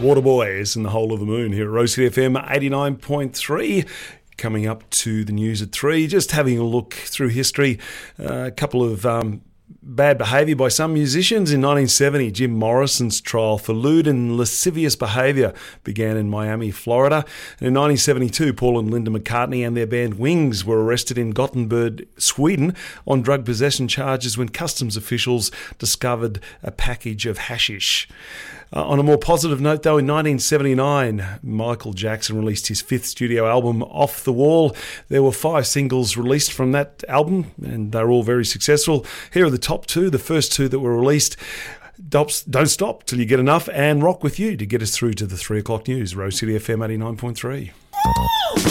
Waterboys and the Whole of the Moon here at Rose City FM 89.3. Coming up to the news at 3, just having a look through history. A couple of bad behaviour by some musicians. In 1970, Jim Morrison's trial for lewd and lascivious behaviour began in Miami, Florida. And in 1972, Paul and Linda McCartney and their band Wings were arrested in Gothenburg, Sweden on drug possession charges when customs officials discovered a package of hashish. On a more positive note, though, in 1979, Michael Jackson released his 5th studio album, Off the Wall. There were 5 singles released from that album, and they're all very successful. Here are the top 2, the first 2 that were released. Don't Stop Till You Get Enough and Rock With You to get us through to the 3 o'clock news. Rose City FM 89.3.